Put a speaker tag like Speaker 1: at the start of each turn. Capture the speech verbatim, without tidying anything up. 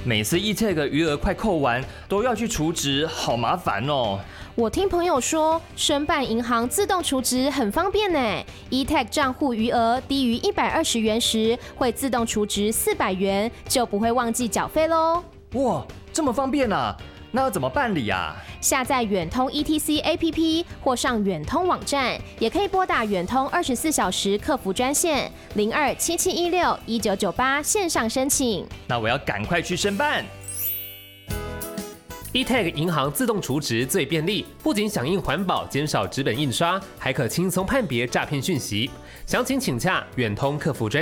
Speaker 1: 每次 E-Tag 余额快扣完，都要去储值，好麻烦哦。
Speaker 2: 我听朋友说，申办银行自动储值很方便呢。E-Tag 账户余额低于一百二十元时，会自动储值四百元，就不会忘记缴费喽。
Speaker 1: 哇，这么方便啊！那要怎么办理啊？
Speaker 2: 下载远通 E T C A P P 或上远通网站，也可以拨打远通二十四小时客服专线零二七七一六一九九八线上申请。
Speaker 1: 那我要赶快去申办。
Speaker 3: E-Tag 银行自动储值最便利，不仅响应环保，减少纸本印刷，还可轻松判别诈骗讯息。详情请洽远通客服专